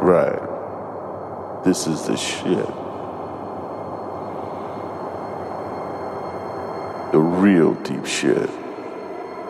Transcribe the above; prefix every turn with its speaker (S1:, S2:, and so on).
S1: Right. This is the shit. The real deep shit.